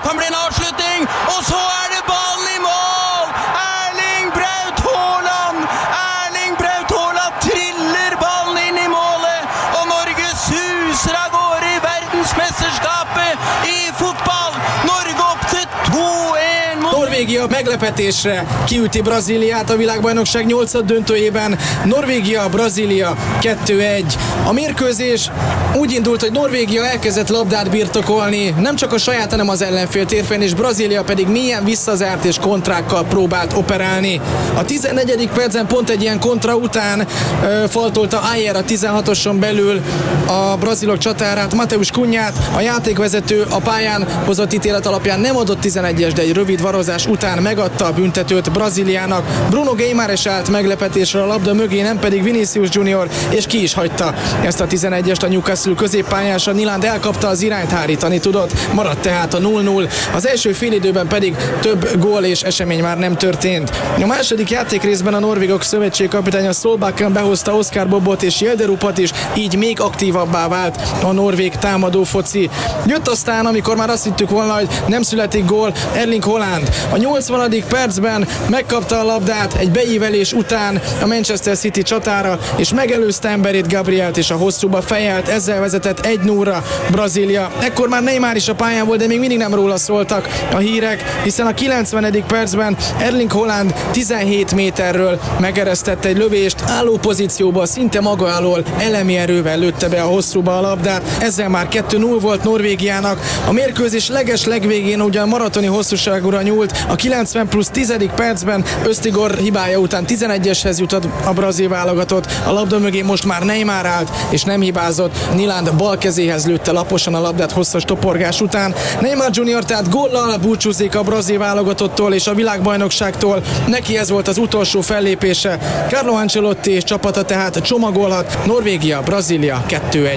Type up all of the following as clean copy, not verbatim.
kan bli en avslutning, och så är det bollen i mål! Erling Braut Haaland! Erling Braut Haaland triller bollen in i målet, och Norge suser av gårde i världsmästerskapet i fotboll. Norge upp till 2-1. Norvégia meglepetésre kiüti Brazíliát a világbajnokság 8. döntőjében. Norvégia-Brazília 2-1. A mérkőzés úgy indult, hogy Norvégia elkezdett labdát birtokolni, nem csak a saját, hanem az ellenfél térfelén, és Brazília pedig mélyen visszazárt és kontrákkal próbált operálni. A 14. percen pont egy ilyen kontra után faltolta Ayer a 16-oson belül a brazilok csatárát, Mateus Cunhát. A játékvezető a pályán hozott ítélet alapján nem adott 11-es, de egy rövid varozás után megadta a büntetőt Brazíliának. Bruno Guimarães állt meglepetésre a labda mögé, nem pedig Vinicius Junior, és ki is hagyta ezt a 11-est a Newcastle középpályása. Nyland elkapta az irányt, hárítani tudott, maradt tehát a 0-0. Az első félidőben pedig több gól és esemény már nem történt. A második játékrészben a norvégok szövetségkapitánya Solbakken behozta Oscar Bobot és Jelderupat is, így még aktívabbá vált a norvég támadó foci. Jött aztán, amikor már azt hittük volna, hogy nem születik gól, Erling Haaland. A 80. percben megkapta a labdát egy beívelés után a Manchester City csatára, és megelőzte emberét, Gabrielt, és a hosszúba fejelt, ezzel vezetett 1-0-ra Brazília. Ekkor már Neymar is a pályán volt, de még mindig nem róla szóltak a hírek, hiszen a 90. percben Erling Haaland 17 méterről megeresztett egy lövést, álló pozícióba, szinte maga alól elemi erővel lőtte be a hosszúba a labdát. Ezzel már 2-0 volt Norvégiának. A mérkőzés legvégén ugyan maratoni hosszúságúra nyúlt, a 90 plusz 10. percben Öztigor hibája után 11-eshez jutott a brazil válogatott. A labda mögé most már Neymar állt, és nem hibázott. Nyland bal kezéhez lőtte laposan a labdát hosszas toporgás után. Neymar Junior tehát góllal búcsúzik a brazil válogatottól és a világbajnokságtól. Neki ez volt az utolsó fellépése. Carlo Ancelotti és csapata tehát csomagolhat. Norvégia, Brazília 2-1.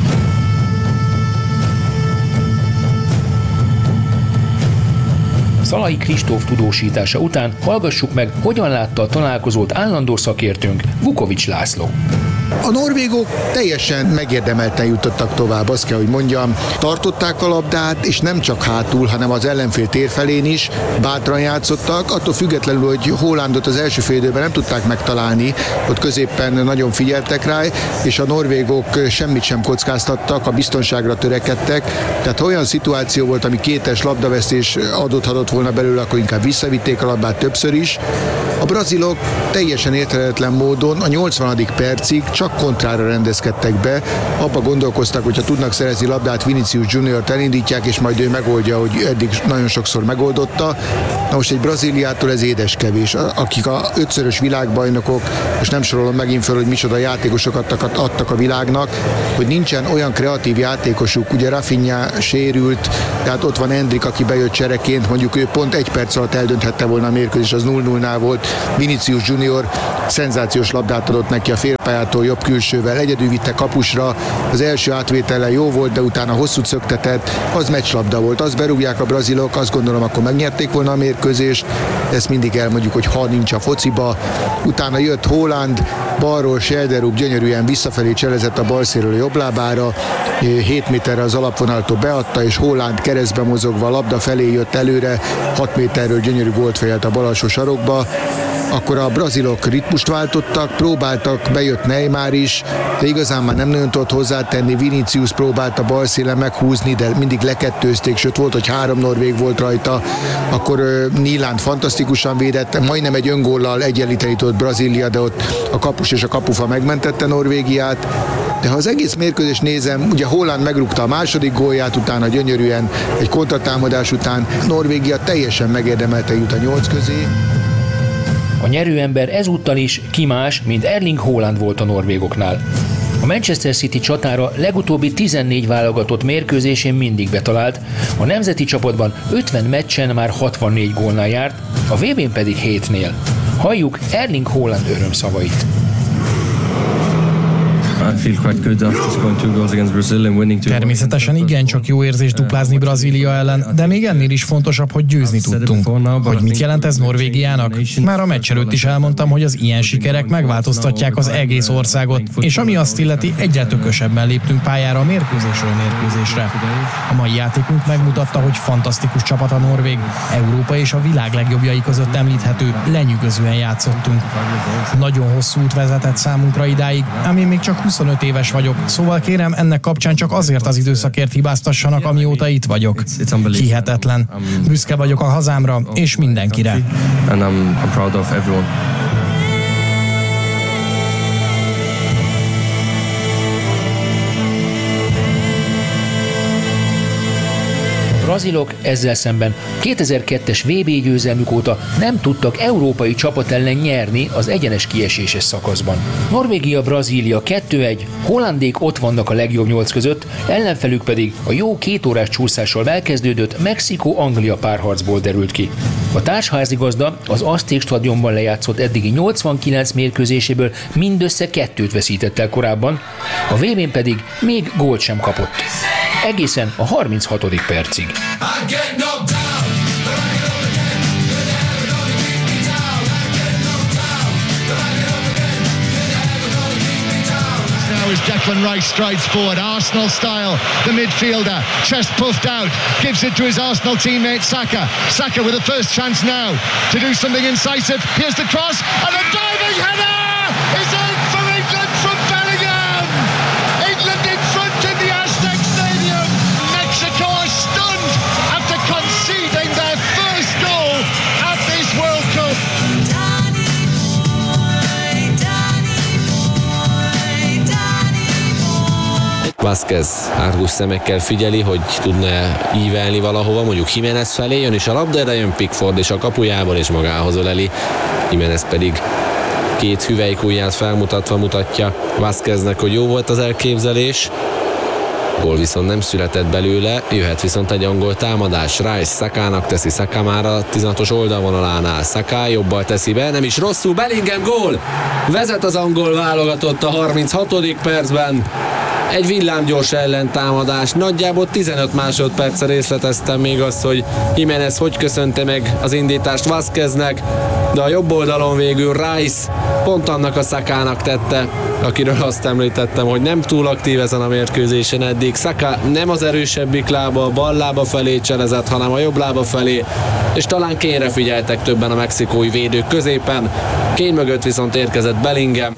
Szalai Kristóf tudósítása után hallgassuk meg, hogyan látta a találkozót állandó szakértőnk, Vukovics László. A norvégok teljesen megérdemelten jutottak tovább, azt kell, hogy mondjam. Tartották a labdát, és nem csak hátul, hanem az ellenfél térfelén is bátran játszottak, attól függetlenül, hogy Haalandot az első fél időben nem tudták megtalálni, ott középen nagyon figyeltek rá, és a norvégok semmit sem kockáztattak, a biztonságra törekedtek, tehát olyan szituáció volt, ami kétes labdavesztés adódhatott volna belőle, akkor inkább visszavitték a labdát többször is. A brazilok teljesen érthetetlen módon a 80. percig csak kontrára rendezkedtek be, abba gondolkoztak, hogyha tudnak szerezni labdát, Vinicius Juniort elindítják, és majd ő megoldja, hogy eddig nagyon sokszor megoldotta. Na most egy Brazíliától ez édeskevés, akik a 5-szörös világbajnokok, és nem sorolom megint fel, hogy micsoda játékosokat adtak a világnak, hogy nincsen olyan kreatív játékosuk, ugye Rafinha sérült, tehát ott van Endrick, aki bejött csereként, mondjuk ő pont egy perc alatt eldönthette volna a mérkőzés, az 0-0-nál volt. Vinicius Junior szenzációs labdát adott neki a félpályától jobb külsővel, egyedül vitte kapusra, az első átvétele jó volt, de utána hosszú szöktetett, az meccslabda volt, azt berúgják a brazilok, azt gondolom, akkor megnyerték volna a mérkőzést, ezt mindig elmondjuk, hogy ha nincs a fociba. Utána jött Haaland, balról Jelderup gyönyörűen visszafelé cselezett a balszéről a jobblábára, 7 méterre az alapvonaltól beadta, és Haaland keresztbe mozogva a labda felé jött előre, 6 méterről gyönyörű gólt fejelt a bal alsó sarokba. Akkor a brazilok ritmust váltottak, próbáltak, bejött Neymar is, de igazán már nem nagyon tudott hozzátenni, Vinicius próbálta balszélen meghúzni, de mindig lekettőzték, sőt volt, hogy 3 norvég volt rajta, akkor Nyland fantasztikusan védett, majdnem egy öngóllal egyenlíteni tudott Brazília, de ott a kapus és a kapufa megmentette Norvégiát. De ha az egész mérkőzést nézem, ugye Haaland megrúgta a második gólját, utána gyönyörűen egy kontratámadás után Norvégia teljesen megérdemelte jut a 8 közé. A nyerőember ezúttal is ki más, mint Erling Haaland volt a norvégoknál. A Manchester City csatára legutóbbi 14 válogatott mérkőzésén mindig betalált, a nemzeti csapatban 50 meccsen már 64 gólnál járt, a VB-n pedig 7-nél. Halljuk Erling Haaland örömszavait. Természetesen igencsak jó érzés duplázni Brazília ellen, de még ennél is fontosabb, hogy győzni tudtunk. Hogy mit jelent ez Norvégiának? Már a meccs előtt is elmondtam, hogy az ilyen sikerek megváltoztatják az egész országot, és ami azt illeti, egyre tökösebben léptünk pályára mérkőzésről mérkőzésre. A mai játékunk megmutatta, hogy fantasztikus csapat a norvég, Európa és a világ legjobbjai között említhető, lenyűgözően játszottunk. Nagyon hosszú út vezetett számunkra idáig, ami még csak 25 éves vagyok, szóval kérem, ennek kapcsán csak azért az időszakért hibáztassanak, amióta itt vagyok. Hihetetlen. Büszke vagyok a hazámra és mindenkire. A brazilok ezzel szemben 2002-es VB győzelmük óta nem tudtak európai csapat ellen nyerni az egyenes kieséses szakaszban. Norvégia-Brazília 2-1, hollandék ott vannak a legjobb 8 között, ellenfelük pedig a jó 2 órás csúszással elkezdődött Mexikó-Anglia párharcból derült ki. A társházigazda az Azték stadionban lejátszott eddigi 89 mérkőzéséből mindössze 2-t veszített el korábban, a VB-n pedig még gólt sem kapott. Egészen a 36. percig. As Declan Rice strides forward, Arsenal style, the midfielder, chest puffed out, gives it to his Arsenal teammate Saka. Saka with a first chance now to do something incisive. Here's the cross, and a diving header is in for England from Bellingham. England in front in the Aztec Stadium. Mexico are stunned after conceding their first goal at this World Cup. Vázquez árgus szemekkel figyeli, hogy tudna ívelni valahova, mondjuk Jiménez felé, jön is a labda, de jön Pickford és a kapujából, és magához öleli. Jiménez pedig 2 hüvelykujját felmutatva mutatja Vázqueznek, hogy jó volt az elképzelés. Gól viszont nem született belőle, jöhet viszont egy angol támadás. Rice Sakának teszi, Saka már a 16-os oldalvonalánál. Saka jobbal teszi be, nem is rosszul, Bellingham gól! Vezet az angol válogatott a 36. percben. Egy villámgyors ellentámadás. Nagyjából 15 másodperccel részleteztem még azt, hogy Jiménez hogy köszönte meg az indítást Vázqueznek, de a jobb oldalon végül Rice pont annak a Sakának tette, akiről azt említettem, hogy nem túl aktív ezen a mérkőzésen eddig. Saka nem az erősebbik lába, a bal lába felé cselezett, hanem a jobb lába felé, és talán Kane-re figyeltek többen a mexikói védők középen. Kane mögött viszont érkezett Bellingham.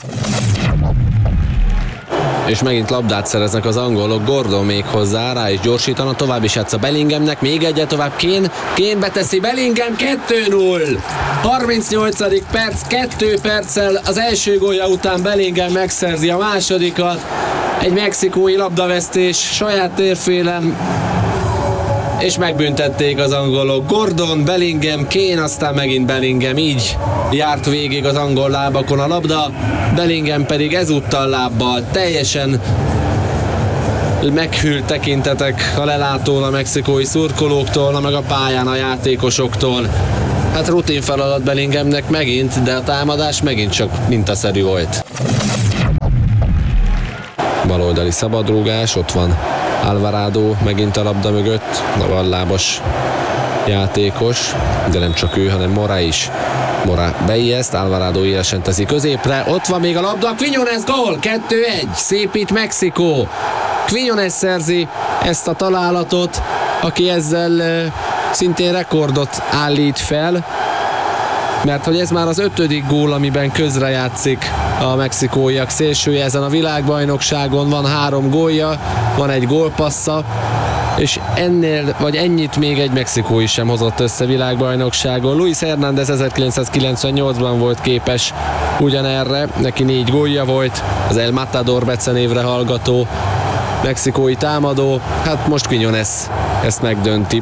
És megint labdát szereznek az angolok, Gordon még hozzá, rá is gyorsítana, tovább is játsz a Bellinghamnek, még egyet tovább Kane beteszi, Bellingham 2-0! 38. perc, 2 perccel az első gólja után Bellingham megszerzi a másodikat, egy mexikói labdavesztés saját térfélen, és megbüntették az angolok. Gordon, Bellingham, Kane, aztán megint Bellingham, így járt végig az angol lábakon a labda, Bellingham pedig ezúttal lábbal, teljesen meghűlt tekintetek a lelátón a mexikói szurkolóktól, meg a pályán a játékosoktól. Hát rutin feladat Bellinghamnek megint, de a támadás megint csak mintaszerű volt. Baloldali szabadrúgás, ott van Alvarado megint a labda mögött, a ballábas játékos, de nem csak ő, hanem Mora is. Mora beijeszt, Alvarado élesen teszi középre, ott van még a labda, Quiñones gól, 2-1, szépít Mexikó. Quiñones szerzi ezt a találatot, aki ezzel szintén rekordot állít fel, mert hogy ez már az 5. gól, amiben közrejátszik a mexikóiak szélsője ezen a világbajnokságon, van 3 gólja, van egy gólpassza, és ennél, vagy ennyit még egy mexikói sem hozott össze világbajnokságon. Luis Hernández 1998-ban volt képes ugyanerre, neki 4 gólja volt, az El Matador becenévre hallgató mexikói támadó, hát most Quiñones ezt megdönti.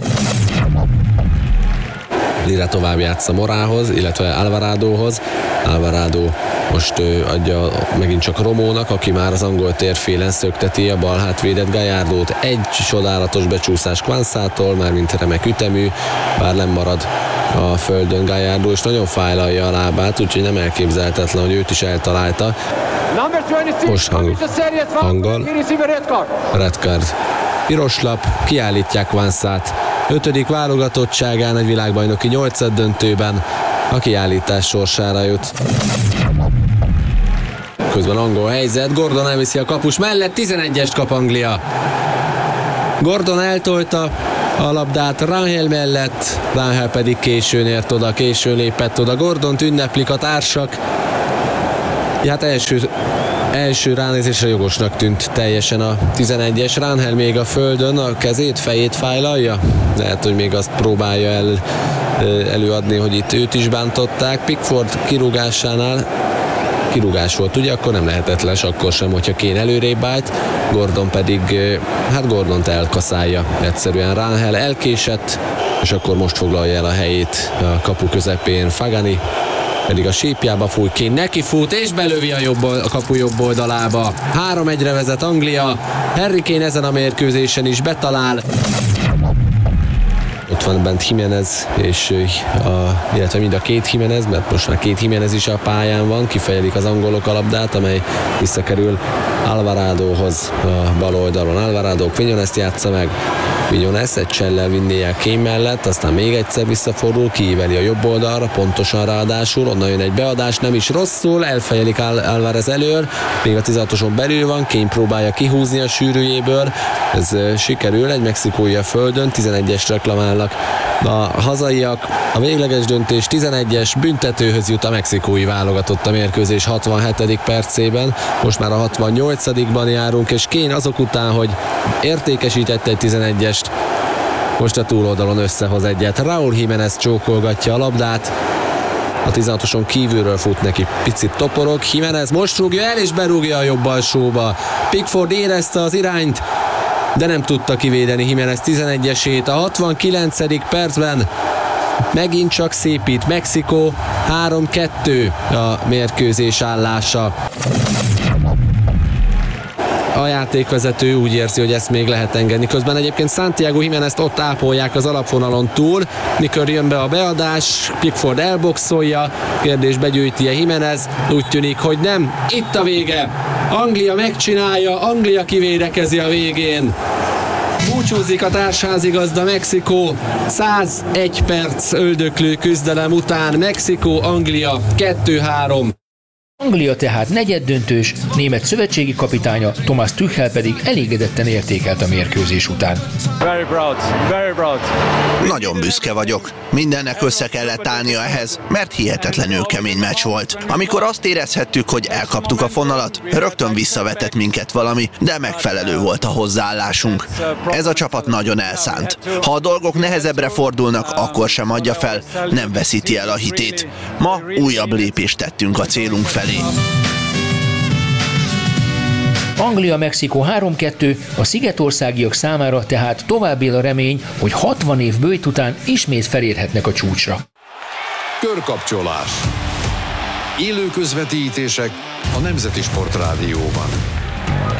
Lira tovább játsza Morához, illetve Alvaradohoz. Alvarado Most adja megint csak Romónak, aki már az angol térfélen szökteti a bal hátvédet Gallardót. Egy csodálatos becsúszás Quansától, már mint remek ütemű, bár nem marad a földön Gallardo, és nagyon fájlalja a lábát, úgyhogy nem elképzelhetetlen, hogy őt is eltalálta. Most hanggal. Red card. Piros lap, kiállítják Quansát. 5. válogatottságán egy világbajnoki 8. döntőben a kiállítás sorsára jut. Közben angol helyzet, Gordon elviszi a kapus mellett, 11-est kap Anglia. Gordon eltolta a labdát Rangel mellett, Rangel pedig későn ért oda, későn lépett oda. Gordont ünneplik a társak. Hát első ránézésre jogosnak tűnt teljesen a 11-es. Rangel még a földön, a kezét, fejét fájlalja. Lehet, hogy még azt próbálja előadni, hogy itt őt is bántották. Pickford kirúgásánál kirúgás volt, ugye, akkor nem lehetetlen, akkor sem, hogyha Kane előrébb állt. Gordon pedig, hát Gordont elkaszálja egyszerűen. Rangel elkésett, és akkor most foglalja el a helyét a kapu közepén Fagani, pedig a sípjába fúj, Kane neki fut, és belövi a kapu jobb oldalába. 3-1-re vezet Anglia, Harry Kane ezen a mérkőzésen is betalál. Ott van bent Jimenez, illetve mind a két Jimenez, mert most már két Jimenez is a pályán van, kifejelik az angolok a labdát, amely visszakerül Alvaradohoz a bal oldalon. Alvarado Quinones-t játsza meg, Quinones egy csellel vinnie Kane mellett, aztán még egyszer visszafordul, kiíveli a jobb oldalra, pontosan ráadásul, onnan jön egy beadás, nem is rosszul, elfejelik Alvarez elől, még a 16-oson belül van, Kane próbálja kihúzni a sűrűjéből, ez sikerül, egy mexikói a földön, 11-es reklamálnak a hazaiak, a végleges döntés 11-es, büntetőhöz jut a mexikói válogatott a mérkőzés 67. percében, most már a 68-ban járunk, és Kane azok után, hogy értékesítette egy 11-est, most a túloldalon összehoz egyet. Raúl Jiménez csókolgatja a labdát, a 16-oson kívülről fut neki, picit toporog, Jiménez most rúgja el, és berúgja a jobb alsóba. Pickford érezte az irányt, de nem tudta kivédeni Jiménez 11-esét. A 69. percben megint csak szépít Mexikó, 3-2 a mérkőzés állása. A játékvezető úgy érzi, hogy ezt még lehet engedni. Közben egyébként Santiago Jiménezt ott ápolják az alapvonalon túl, mikor jön be a beadás, Pickford elboxolja, kérdés, begyűjti-e Jiménez, úgy tűnik, hogy nem. Itt a vége, Anglia megcsinálja, Anglia kivédekezi a végén. Búcsúzik a társházigazda Mexikó, 101 perc öldöklő küzdelem után, Mexikó, Anglia 2-3. Anglia tehát negyeddöntős, német szövetségi kapitánya Thomas Tuchel pedig elégedetten értékelt a mérkőzés után. Very proud. Nagyon büszke vagyok. Mindennek össze kellett állnia ehhez, mert hihetetlenül kemény meccs volt. Amikor azt érezhettük, hogy elkaptuk a fonalat, rögtön visszavetett minket valami, de megfelelő volt a hozzáállásunk. Ez a csapat nagyon elszánt. Ha a dolgok nehezebbre fordulnak, akkor sem adja fel, nem veszíti el a hitét. Ma újabb lépést tettünk a célunk felé. Anglia-Mexikó 3-2, a szigetországiak számára tehát tovább él a remény, hogy 60 év bőjt után ismét felérhetnek a csúcsra. Körkapcsolás. Élő közvetítések a Nemzeti Sportrádióban.